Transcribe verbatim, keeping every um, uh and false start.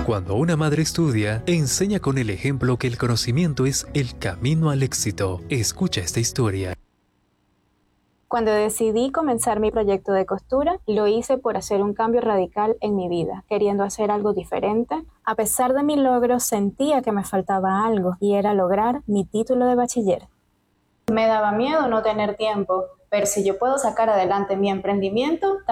Cuando una madre estudia, enseña con el ejemplo que el conocimiento es el camino al éxito. Escucha esta historia. Cuando decidí comenzar mi proyecto de costura, lo hice por hacer un cambio radical en mi vida, queriendo hacer algo diferente. A pesar de mi logro, sentía que me faltaba algo y era lograr mi título de bachiller. Me daba miedo no tener tiempo, pero si yo puedo sacar adelante mi emprendimiento,